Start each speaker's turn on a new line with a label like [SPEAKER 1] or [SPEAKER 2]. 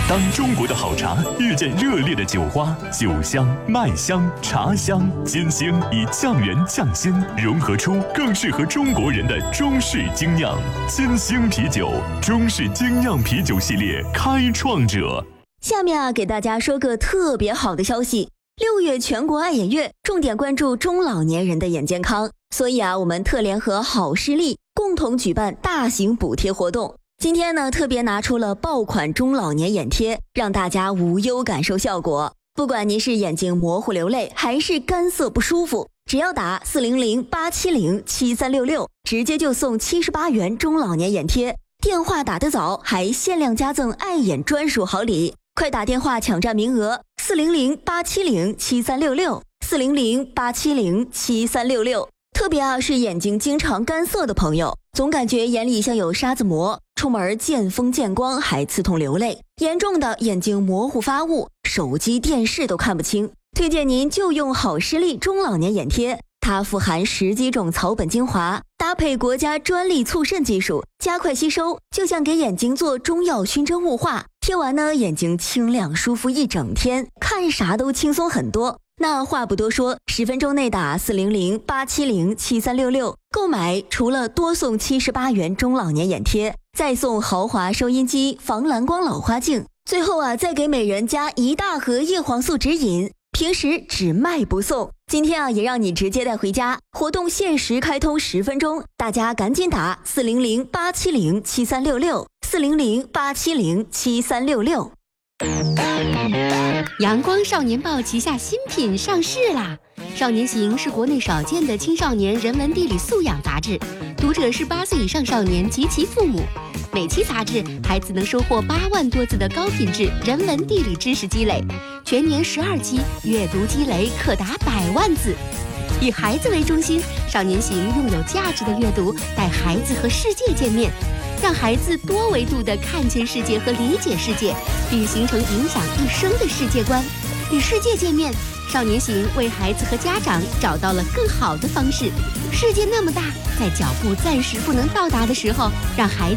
[SPEAKER 1] 当中国的好茶遇见热烈的酒花，酒香、麦香、茶香、金星以匠人匠心融合出更适合中国人的中式精酿。金星啤酒，中式精酿啤酒系列开创者。
[SPEAKER 2] 下面给大家说个特别好的消息，6月全国爱眼月，重点关注中老年人的眼健康，所以我们特联合好视力共同举办大型补贴活动。今天呢，特别拿出了爆款中老年眼贴，让大家无忧感受效果。不管您是眼睛模糊流泪，还是干涩不舒服，只要打400-870-7366，直接就送78元中老年眼贴。电话打得早，还限量加赠爱眼专属好礼，快打电话抢占名额，400-870-7366，400-870-7366。特别是眼睛经常干涩的朋友，总感觉眼里像有沙子膜，出门见风见光还刺痛流泪，严重的眼睛模糊发雾，手机电视都看不清。推荐您就用好视力中老年眼贴，它富含10几种草本精华，搭配国家专利促渗技术，加快吸收，就像给眼睛做中药熏蒸雾化。贴完呢，眼睛清亮舒服一整天，看啥都轻松很多。那话不多说，10分钟内打400-870-7366，购买除了多送78元中老年眼贴，再送豪华收音机、防蓝光老花镜，最后再给每人加1大盒叶黄素指引，平时只卖不送。今天也让你直接带回家，活动限时开通10分钟，大家赶紧打400-870-7366，400-870-7366。
[SPEAKER 3] 阳光少年报旗下新品上市啦！少年行是国内少见的青少年人文地理素养杂志，读者是8岁以上少年及其父母。每期杂志，孩子能收获8万多字的高品质人文地理知识积累，全年12期，阅读积累可达100万字。以孩子为中心，少年行用有价值的阅读带孩子和世界见面，让孩子多维度地看见世界和理解世界，并形成影响一生的世界观。与世界见面，少年行为孩子和家长找到了更好的方式。世界那么大，在脚步暂时不能到达的时候，让孩子